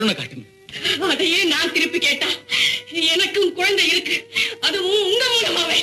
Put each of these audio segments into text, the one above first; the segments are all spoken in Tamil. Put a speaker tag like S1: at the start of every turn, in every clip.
S1: காட்டுங்க.
S2: அதையே நான் திருப்பி கேட்டா எனக்கும் குழந்தை இருக்கு, அதுவும் உங்க மூலமாவே.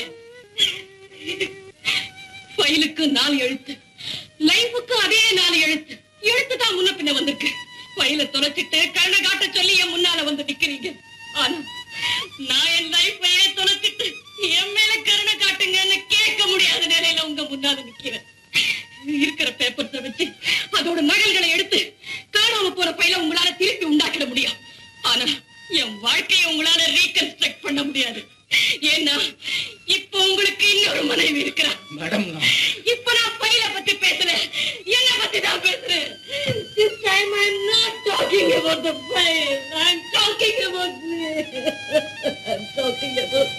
S2: ஃபைலுக்கு 4 எழுத்து, லைஃபுக்கு அதே 4 எழுத்து. எழுத்து தான் முன்ன பின்ன வந்திருக்கு. ஃபைல தொலைச்சிட்டு கண்ணை காட்ட சொல்லி என் முன்னால வந்து நிக்கிறீங்க. ஆனா நான் என் லைஃபையே தொலைச்சிட்டு என் மேல கருணை காட்டுங்கன்னு கேட்க முடியாத நிலையில உங்க முன்னால நிக்கிறேன். இருக்கிற பேப்பர்ஸை வச்சு அதோட நகல்களை எடுத்து காணாம போற பையில உங்களால திருப்பி உண்டாக்கிட முடியும். ஆனா என் வாழ்க்கையை உங்களால ரீகன்ஸ்ட்ரக்ட் பண்ண முடியாது. ஏன்னா இப்ப உங்களுக்கு இன்னொரு மனைவி இருக்கிறா.
S1: மேடம்,
S2: இப்ப நான் பையில பத்தி பேசல, என்ன பத்தி தான் பேசுறேன். This time I'm not talking about the file. I'm talking about me. I'm talking about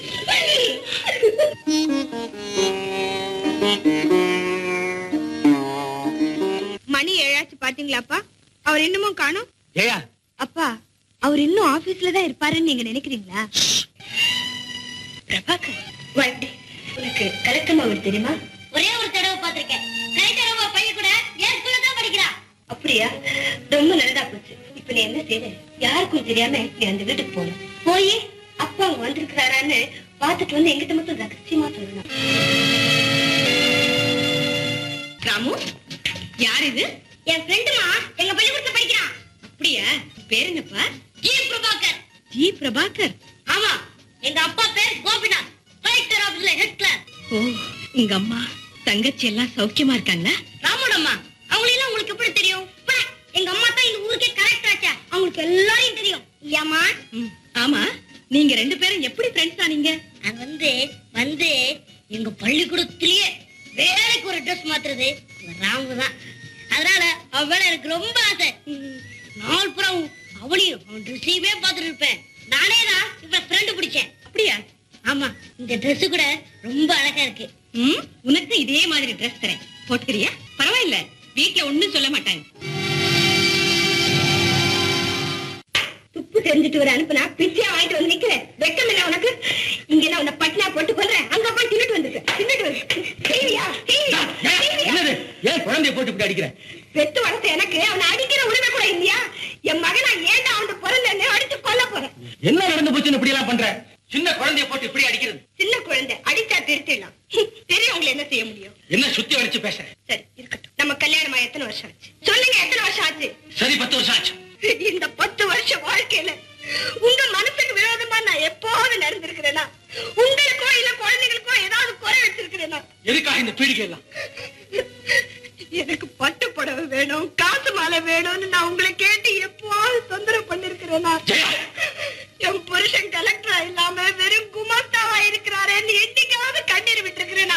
S3: மணி 7 பாத்தீங்களாப்பா? அவர் இன்னமும் காணோம்.
S1: ஜெயா,
S3: அப்பா அவர் இன்னும் ஆபீஸ்ல தான் இருப்பாருன்னு நீங்க நினைக்கிறீங்களா? பிரபாகர், உனக்கு கலெக்டர் அவர் தெரியுமா?
S4: ஒரே ஒரு தடவை பாத்திருக்கேன். கலெக்டர் பையன் கூட என் ஸ்கூல்ல தான் படிக்கிறா.
S3: அப்படியா? ரொம்ப நல்லதா போச்சு. இப்ப நீ என்ன செய்யற? யாருக்கும் தெரியாம நீ அந்த வீட்டுக்கு போன, போய் அப்பா அவங்க வந்திருக்கிறாரான்னு பாத்துட்டு வந்து எங்கிட்ட மட்டும் ரகசியமா சொல்லணும். ராமு, யார் இது?
S4: என் ஃப்ரெண்டுமா, எங்க பள்ளிக்கூடத்துல படிக்கிறான்.
S3: அப்படியா? பேர் என்னப்பா?
S4: ஜி பிரபாகர்.
S3: ஜி பிரபாகர்?
S4: ஆமா, எங்க அப்பா பேர் கோபிநாத், கலெக்டர் ஆபீஸ்ல ஹெட் கிளாஸ்.
S3: ஓ, உங்க அம்மா தங்கச்சி எல்லாம் சௌக்கியமா இருக்காங்களா?
S4: ராமோட அம்மா, அவங்களெல்லாம் உங்களுக்கு எப்படி தெரியும்? எங்க அம்மா தான் இந்த ஊருக்கே கலெக்டர் ஆச்சா, அவங்களுக்கு எல்லாரையும் தெரியும் இல்லையாமா?
S3: ஆமா, நீங்க 2 பேரும் எப்படி ஃப்ரெண்ட்ஸ் ஆனீங்க?
S4: அது வந்து எங்க பள்ளிக்கூடத்திலேயே வேலைக்கு ஒரு ட்ரெஸ் மாத்துறது ராமு தான். அதனால அவளை எனக்கு ரொம்ப ஆசை. நாள் புறம் அவளையும் அவன் ட்ரெஸ்ஸையுமே பார்த்துட்டு இருப்பேன். நானே தான் இப்ப ஃப்ரெண்டு பிடிச்சேன்.
S3: அப்படியா?
S4: ஆமா, இந்த ட்ரெஸ் கூட ரொம்ப அழகா இருக்கு.
S3: உனக்கு இதே மாதிரி ட்ரெஸ் தரேன், போட்டுக்கிறியா? பரவாயில்ல, வீட்டுல ஒண்ணும் சொல்ல மாட்டாங்க. துப்பு தெரிஞ்சுட்டு வர அனுப்புனா பிச்சையா வாங்கிட்டு வந்து நிக்கிறேன். வெக்கம் இல்ல உனக்கு? இங்க நான் உன்னை பட்டினா போட்டு கொள்றேன், அங்க போய் தின்னுட்டு வந்துருக்கேன்.
S1: என்னது? ஏன் குழந்தைய போட்டு இப்படி அடிக்கிற?
S3: பெத்து வளர்த்த எனக்கு அவனை அடிக்கிற உரிமை கூட இல்லையா? என் மகனா ஏண்டா அவன் பிறந்த அடிச்சு கொல்ல போறேன்.
S1: என்ன நடந்து போச்சுன்னு இப்படி எல்லாம் பண்ற? சின்ன குழந்தைய போட்டு இப்படி அடிக்கிறது?
S3: சின்ன குழந்தை அடிச்சா திருத்திடலாம், பெரியவங்களை என்ன செய்ய முடியும்?
S1: என்ன சுத்தி வளைச்சு பேசுற?
S3: சரி இருக்கட்டும். நம்ம கல்யாணமா எத்தனை வருஷம் ஆச்சு? சொல்லுங்க, எத்தனை வருஷம் ஆச்சு?
S1: சரி, 10 வருஷம் ஆச்சு.
S3: இந்த 10 வருஷ வாழ்க்கையில உங்க மனசுக்கு விரோதமா நான் எப்போது நடந்திருக்கிறேனா? உங்களுக்கோ இல்ல குழந்தைகளுக்கோ ஏதாவது குறை வச்சிருக்கிறேனா?
S1: எதுக்காக இந்த பீடிகை எல்லாம்?
S3: எனக்கு பட்டு புடவை வேணும், காசு மாலை வேணும்னு நான் உங்களை கேட்டு எப்போது தொந்தரவு பண்ணிருக்கிறேனா? என் புருஷன் கலெக்டரா இல்லாம வெறும் குமாஸ்தாவா இருக்கிறாரேன்னு என்னைக்காவது கண்ணீர் விட்டுருக்கிறேனா?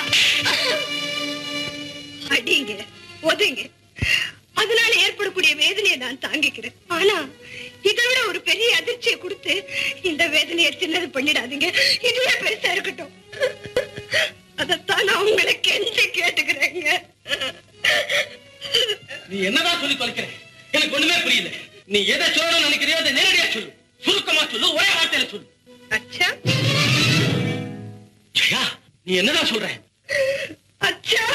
S3: அடிங்க, ஒதுங்க, அதனால ஏற்படக்கூடிய வேதனையை நான் தாங்கிக்கிறேன். ஆனா இதை விட ஒரு பெரிய அதிர்ச்சியை கொடுத்து இந்த வேதனையை சின்னது பண்ணிடாதீங்க. இதுவே பெருசா இருக்கட்டும். அதத்தான் நான் உங்களை கெஞ்சி கேட்டுக்கிறேங்க.
S1: நீ என்னதான் சொல்லி தொலைக்கிற? எனக்கு ஒண்ணுமே புரியல. நீ எதை சொல்லணும்னு நினைக்கிறியோ அதை நேரடியா சொல்லு, சுருக்கமா சொல்லு, ஒரே வார்த்தையில சொல்லு.
S3: அச்சா,
S1: ஜெயா, நீ என்னதான் சொல்ற?
S3: அச்சா,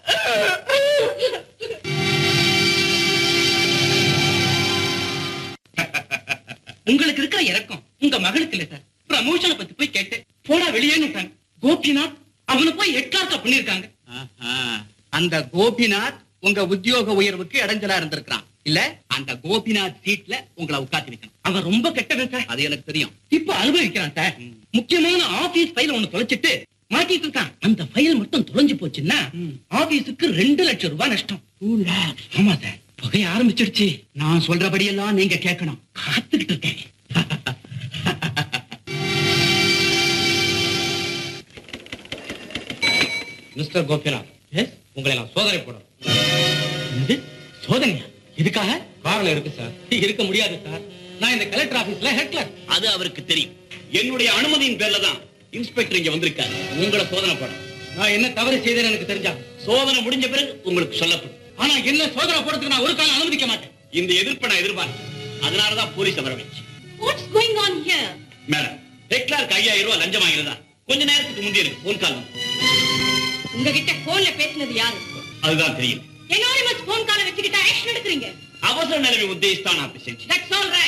S1: உங்களுக்கு இருக்கிற இறக்கம் உங்க மகளுக்கு இல்ல சார். ப்ரமோஷனை பத்தி போய் கேட்டு போடா வெளியேன்னு கோபிநாத் அவனை போய் ஹெட்கார்ட்ட பண்ணிருக்காங்க. அந்த கோபிநாத் உங்க உத்தியோக உயர்வுக்கு இடைஞ்சலா இருந்திருக்கான் இல்ல? அந்த கோபிநாத் சீட்ல உங்களை உட்காந்து வைக்கணும். அவன் ரொம்ப கெட்டவன் சார், அது எனக்கு தெரியும். இப்ப அனுபவிக்கிறான் சார். முக்கியமான ஆபீஸ் ஃபைல் ஒண்ணு தொலைச்சிட்டு மாட்டிட்டு இருக்கான். அந்த ஃபைல் மட்டும் தொலைஞ்சு போச்சுன்னா ஆபீஸுக்கு 2 லட்சம் ரூபாய் நஷ்டம். 2 lakhs. ஆமா சார், புகைய ஆரம்பிச்சிடுச்சு. நான் சொல்றபடியெல்லாம் நீங்க கேட்கணும். காத்துக்கிட்டு இருக்கேன். மிஸ்டர் கோபிநாத், எஸ், உங்களை நான் சோதனை போடணும். சோதனையா? இதுக்காக? காரணம் இருக்கு சார். இருக்க முடியாது சார். நான் இந்த கலெக்டர் ஆபீஸ்ல ஹெட் கிளர்க். அது அவருக்கு தெரியும். என்னுடைய அனுமதியின் பேர்ல தான் இன்ஸ்பெக்டர் இங்க வந்திருக்காரு. உங்களை சோதனை போட. நான் என்ன தவறு செய்தேன்னு எனக்கு தெரிஞ்சா சோதனை முடிஞ்ச பிறகு உங்களுக்கு சொல்லப்படும். ஆனா என்ன சோதனை போடுறதுக்கு நான் ஒரு காலம் அனுமதிக்க மாட்டேன். இந்த எதிர்ப்பை நான் எதிர்பார்த்தேன். அதனாலதான் போலீஸ் வர வச்சு.
S2: What's going on here?
S1: Madam, head clerk 5000 ரூபாய் லஞ்சம் வாங்கினதா கொஞ்ச நேரத்துக்கு முந்தைய எனக்கு போன் கால் வந்து.
S2: உங்ககிட்ட போன்ல பேசினது யாரு?
S1: அதுதான் தெரியும்.
S2: எனானிமஸ் போன் காலை வச்சுக்கிட்டு ஆக்ஷன் எடுக்கிறீங்க.
S5: அவசர நிலைமை உத்தேசித்தான் அப்படி செஞ்சு.
S2: That's all right.